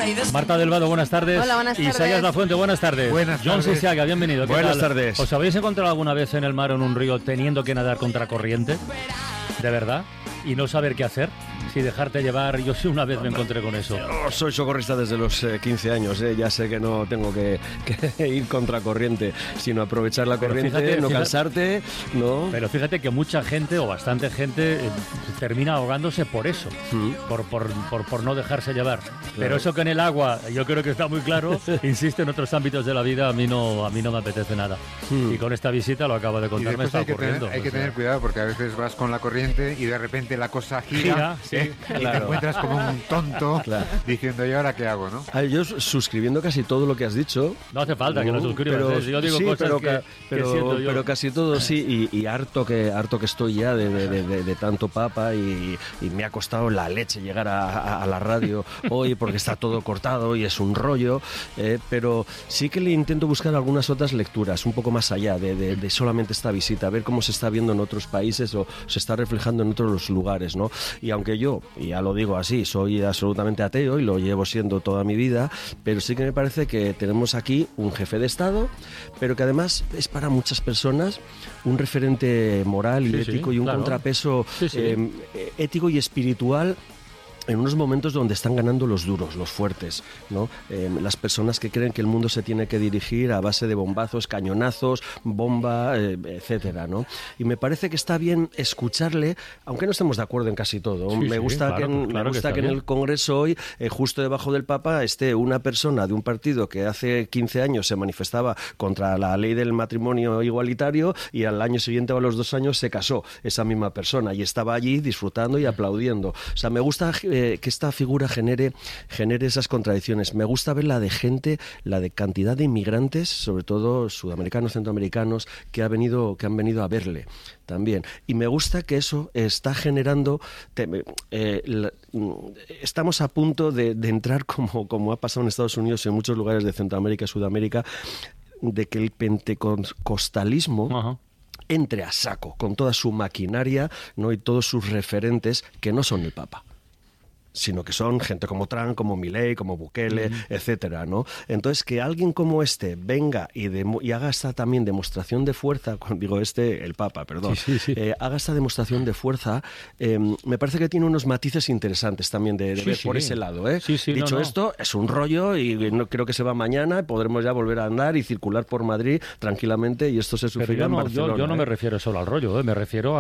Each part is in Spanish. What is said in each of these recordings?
Marta del Vado, buenas tardes. Hola, buenas tardes. Isaías Lafuente, buenas tardes. Buenas John tardes. Sisiaga, bienvenido. Buenas tardes. ¿Os habéis encontrado alguna vez en el mar o en un río teniendo que nadar contra corriente? ¿De verdad? ¿Y no saber qué hacer? Si dejarte llevar. Yo sí una vez me encontré con eso. Yo soy socorrista desde los 15 años, ya sé que no tengo que ir contra corriente, sino aprovechar la Pero corriente, fíjate, cansarte, ¿no? Pero fíjate que mucha gente o bastante gente termina ahogándose por eso, por no dejarse llevar. Claro. Pero eso que en el agua, yo creo que está muy claro, insisto, en otros ámbitos de la vida a mí no me apetece nada. Y con esta visita lo acabo de contar, me está ocurriendo. Hay que tener cuidado porque a veces vas con la corriente y de repente la cosa gira sí, y te encuentras como un tonto diciendo, ¿y ahora qué hago, no? Yo suscribiendo casi todo lo que has dicho. No hace falta que lo suscribas. Yo digo cosas que siento yo. Pero casi todo sí, y harto que estoy ya de tanto papa y me ha costado la leche llegar a la radio hoy porque está todo cortado y es un rollo, pero sí que le intento buscar algunas otras lecturas un poco más allá de solamente esta visita, ver cómo se está viendo en otros países o se está reflejando en otros lugares, ¿no? Y aunque yo, y ya lo digo así, soy absolutamente ateo y lo llevo siendo toda mi vida, pero sí que me parece que tenemos aquí un jefe de Estado, pero que además es para muchas personas un referente moral y ético y un contrapeso ético y espiritual en unos momentos donde están ganando los duros, los fuertes, ¿no? Las personas que creen que el mundo se tiene que dirigir a base de bombazos, cañonazos, bomba, etcétera, ¿no? Y me parece que está bien escucharle, aunque no estemos de acuerdo en casi todo. Me gusta que en el Congreso hoy, justo debajo del Papa, esté una persona de un partido que hace 15 años se manifestaba contra la ley del matrimonio igualitario y al año siguiente o a los 2 años se casó esa misma persona y estaba allí disfrutando y aplaudiendo. O sea, me gusta que esta figura genere esas contradicciones. Me gusta ver la de gente, la de cantidad de inmigrantes, sobre todo sudamericanos, centroamericanos, que han venido a verle también. Y me gusta que eso está generando... estamos a punto de entrar, como ha pasado en Estados Unidos y en muchos lugares de Centroamérica y Sudamérica, de que el pentecostalismo... entre a saco con toda su maquinaria, ¿no? Y todos sus referentes que no son el Papa, sino que son gente como Trump, como Milei, como Bukele, etcétera, ¿no? Entonces, que alguien como este venga y haga esta también demostración de fuerza, cuando digo el Papa, perdón, haga esta demostración de fuerza, me parece que tiene unos matices interesantes también de ver por ese lado, ¿eh? Dicho esto, es un rollo y no creo que se va mañana, podremos ya volver a andar y circular por Madrid tranquilamente y esto se sufrirá en Barcelona. Yo no me refiero solo al rollo, me refiero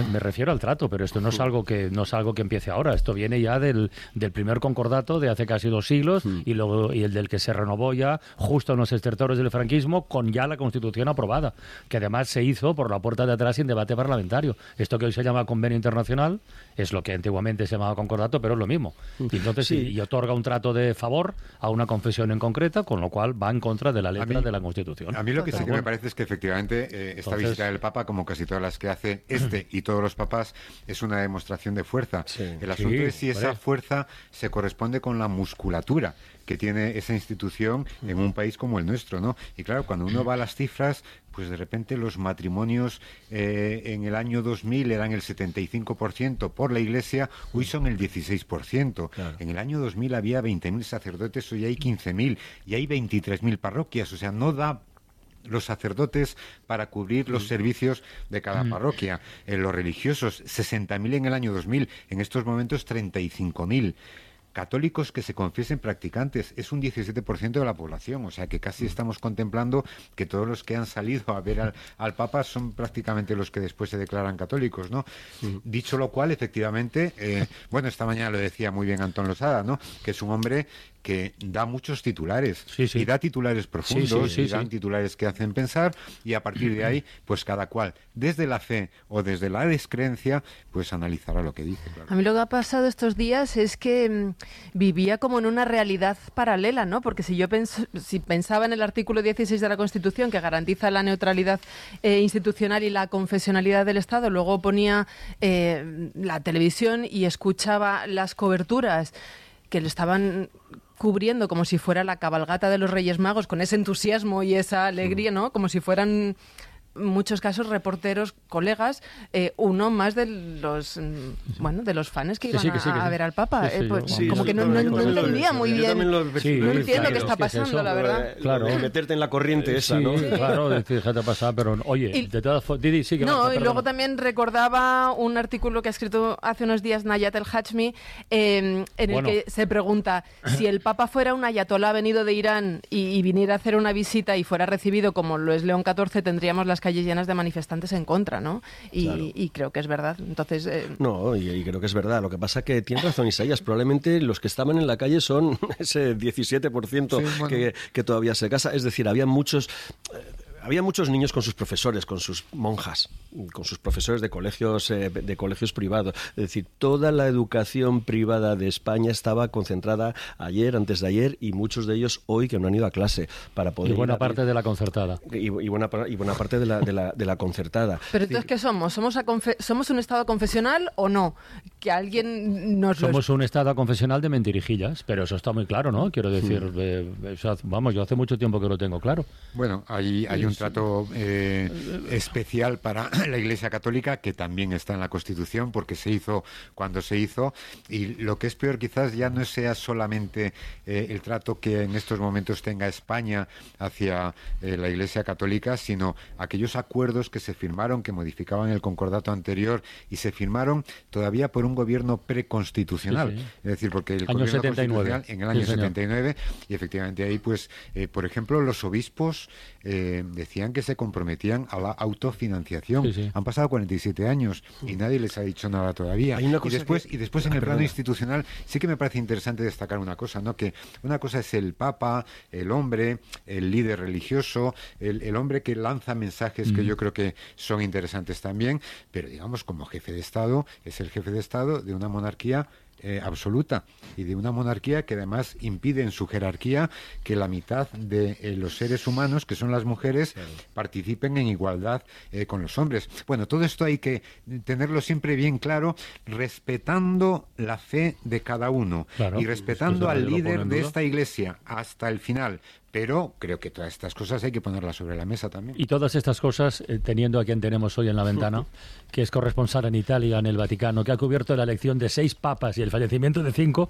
al trato, pero esto no es algo que empiece ahora, esto viene ya del primer concordato de hace casi 2 siglos y el del que se renovó ya justo en los estertores del franquismo con ya la Constitución aprobada, que además se hizo por la puerta de atrás sin debate parlamentario. Esto que hoy se llama convenio internacional es lo que antiguamente se llamaba concordato, pero es lo mismo. Y entonces y otorga un trato de favor a una confesión en concreta, con lo cual va en contra de la letra de la Constitución. A mí lo que sí que me parece es que efectivamente esta visita del Papa, como casi todas las que hace y todos los papas, es una demostración de fuerza. El asunto es si esa fuerza se corresponde con la musculatura que tiene esa institución en un país como el nuestro, ¿no? Y claro, cuando uno va a las cifras, pues de repente los matrimonios en el año 2000 eran el 75% por la Iglesia, hoy son el 16%. Claro. En el año 2000 había 20.000 sacerdotes, hoy hay 15.000 y hay 23.000 parroquias, o sea, no da los sacerdotes para cubrir los servicios de cada parroquia. Los religiosos, 60.000 en el año 2000, en estos momentos 35.000. Católicos que se confiesen practicantes, es un 17% de la población, o sea que casi estamos contemplando que todos los que han salido a ver al Papa son prácticamente los que después se declaran católicos, ¿no? Dicho lo cual, efectivamente, esta mañana lo decía muy bien Antón Losada, ¿no? Que es un hombre que da muchos titulares, y da titulares profundos, y dan titulares que hacen pensar, y a partir de ahí, pues cada cual, desde la fe o desde la descreencia, pues analizará lo que dice. Claro. A mí lo que ha pasado estos días es que vivía como en una realidad paralela, ¿no? Porque si pensaba en el artículo 16 de la Constitución, que garantiza la neutralidad institucional y la confesionalidad del Estado, luego ponía la televisión y escuchaba las coberturas que le estaban cubriendo como si fuera la cabalgata de los Reyes Magos, con ese entusiasmo y esa alegría, ¿no? Como si fueran muchos casos reporteros, colegas, uno más de los de los fans que iban a ver al Papa. Como que no entendía muy bien. No entiendo qué está pasando, la verdad. Claro, meterte en la corriente esa, ¿no? Claro, decir, ¿qué te ha pasado? Pero oye, de todas formas, Didi, sí que y luego también recordaba un artículo que ha escrito hace unos días Nayat El-Hachmi, en el que se pregunta si el Papa fuera un ayatolá venido de Irán y viniera a hacer una visita y fuera recibido como lo es León XIV, tendríamos las calles llenas de manifestantes en contra, ¿no? Y creo que es verdad. Entonces, no, y creo que es verdad. Lo que pasa que tiene razón Isaías, probablemente los que estaban en la calle son ese 17% que todavía se casa. Es decir, había muchos niños con sus profesores, con sus monjas, con sus profesores de colegios privados. Es decir, toda la educación privada de España estaba concentrada ayer, antes de ayer, y muchos de ellos hoy que no han ido a clase para poder. Y buena parte de la concertada. Y buena parte de la concertada. Pero entonces, ¿qué somos? ¿Somos un Estado confesional o no? Que alguien nos Somos un Estado confesional de mentirijillas, pero eso está muy claro, ¿no? Quiero decir, yo hace mucho tiempo que lo tengo claro. Bueno, hay un trato especial para la Iglesia Católica que también está en la Constitución porque se hizo cuando se hizo, y lo que es peor quizás ya no sea solamente el trato que en estos momentos tenga España hacia la Iglesia Católica, sino aquellos acuerdos que se firmaron, que modificaban el concordato anterior y se firmaron todavía por un gobierno preconstitucional, es decir, porque el año gobierno 79. constitucional en el año 79, y efectivamente ahí pues por ejemplo los obispos decían que se comprometían a la autofinanciación. Han pasado 47 años y nadie les ha dicho nada todavía. Y después en el plano institucional sí que me parece interesante destacar una cosa, ¿no? Que una cosa es el Papa, el hombre, el líder religioso, el hombre que lanza mensajes que yo creo que son interesantes también, pero digamos como jefe de Estado, es el jefe de Estado de una monarquía absoluta, y de una monarquía que además impide en su jerarquía que la mitad de los seres humanos, que son las mujeres, participen en igualdad con los hombres. Bueno, todo esto hay que tenerlo siempre bien claro, respetando la fe de cada uno y respetando al líder de esta Iglesia hasta el final. Pero creo que todas estas cosas hay que ponerlas sobre la mesa también. Y todas estas cosas, teniendo a quien tenemos hoy en la ventana, que es corresponsal en Italia, en el Vaticano, que ha cubierto la elección de 6 papas y el fallecimiento de 5.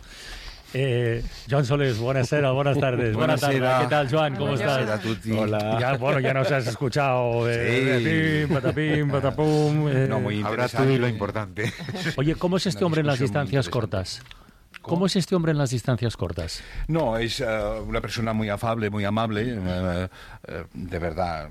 Joan Solés, buenas tardes. Buenas tardes. ¿Qué tal, Joan? ¿Cómo estás? Hola. Ya nos has escuchado. Patapim, patapum. No, muy interesante. Ahora tú lo importante. Oye, ¿cómo es este hombre en las distancias cortas? ¿Cómo es este hombre en las distancias cortas? No, es una persona muy afable, muy amable, de verdad.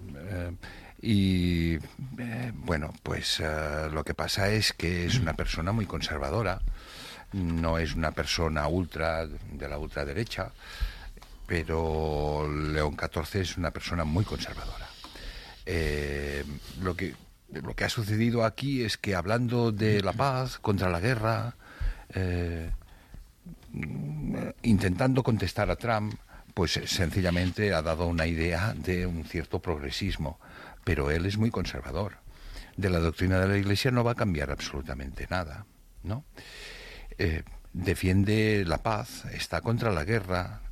Bueno, pues lo que pasa es que es una persona muy conservadora, no es una persona de la ultraderecha, pero León XIV es una persona muy conservadora. Lo que ha sucedido aquí es que, hablando de la paz contra la guerra, intentando contestar a Trump, pues sencillamente ha dado una idea de un cierto progresismo, pero él es muy conservador. De la doctrina de la Iglesia no va a cambiar absolutamente nada, ¿no? Defiende la paz, está contra la guerra,